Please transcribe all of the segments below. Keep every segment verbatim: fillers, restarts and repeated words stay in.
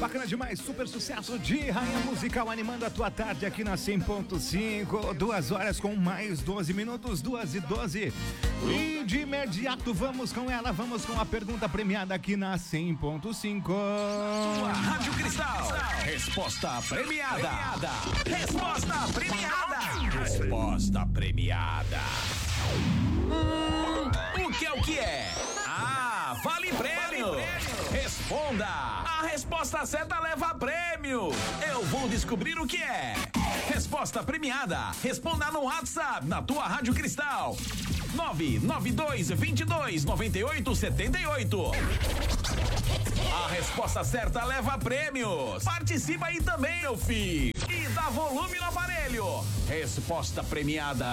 Bacana demais, super sucesso de Rainha Musical animando a tua tarde aqui na cem ponto cinco. Duas horas com mais doze minutos, duas e doze. E de imediato vamos com ela, vamos com a pergunta premiada aqui na cem ponto cinco. Sua Rádio Cristal. Resposta premiada. Resposta premiada. Resposta premiada. Hum, o que é o que é? Ah, vale prêmio. Responda. A resposta certa leva prêmio. Eu vou descobrir o que é. Resposta premiada. Responda no WhatsApp, na tua Rádio Cristal. nove nove dois, dois dois, nove oito sete oito. A resposta certa leva prêmios. Participa aí também, meu filho. E dá volume no aparelho. Resposta premiada.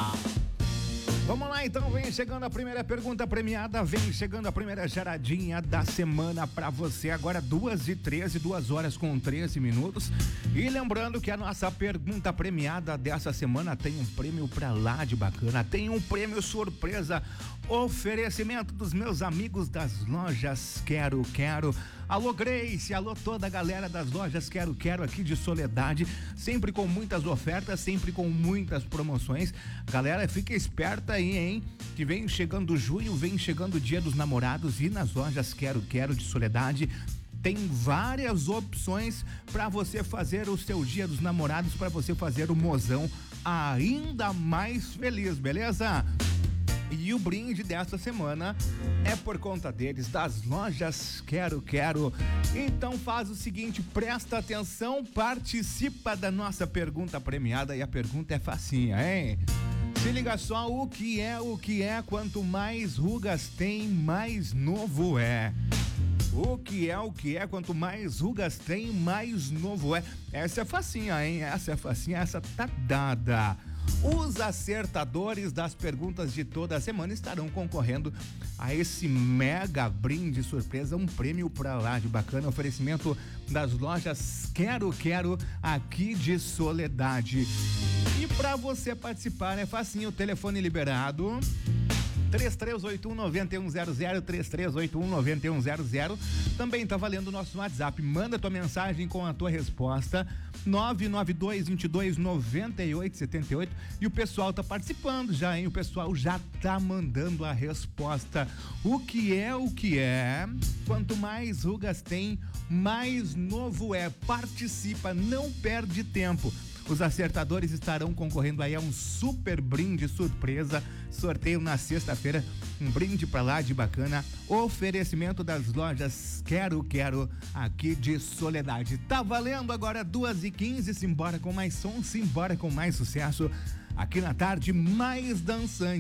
Vamos lá então, vem chegando a primeira pergunta premiada, vem chegando a primeira charadinha da semana pra você, agora duas e treze, duas horas com treze minutos. E lembrando que a nossa pergunta premiada dessa semana tem um prêmio pra lá de bacana, tem um prêmio surpresa, oferecimento dos meus amigos das lojas Quero Quero. Alô Grace, alô toda a galera das lojas Quero Quero aqui de Soledade, sempre com muitas ofertas, sempre com muitas promoções. Galera, fica esperta aí, hein? Que vem chegando junho, vem chegando o Dia dos Namorados e nas lojas Quero Quero de Soledade tem várias opções para você fazer o seu Dia dos Namorados, para você fazer o mozão ainda mais feliz, beleza? E o brinde dessa semana é por conta deles, das lojas Quero Quero. Então faz o seguinte, presta atenção, participa da nossa pergunta premiada e a pergunta é facinha, hein? Se liga só, o que é, o que é, quanto mais rugas tem, mais novo é. O que é, o que é, quanto mais rugas tem, mais novo é. Essa é facinha, hein? Essa é facinha, essa tá dada. Os acertadores das perguntas de toda a semana estarão concorrendo a esse mega brinde surpresa, um prêmio pra lá de bacana, oferecimento das lojas Quero Quero aqui de Soledade. E pra você participar é facinho, o telefone liberado três três oito um, nove um zero zero, três três oito um, nove um zero zero. Também tá valendo o nosso WhatsApp. Manda tua mensagem com a tua resposta nove nove dois, dois dois, nove oito sete oito. E o pessoal tá participando já, hein? O pessoal já tá mandando a resposta. O que é, o que é? Quanto mais rugas tem, mais novo é. Participa, não perde tempo. Os acertadores estarão concorrendo aí a um super brinde surpresa, sorteio na sexta-feira, um brinde pra lá de bacana, oferecimento das lojas Quero Quero aqui de Soledade. Tá valendo agora duas e quinze, simbora com mais som, simbora com mais sucesso aqui na tarde mais dançante.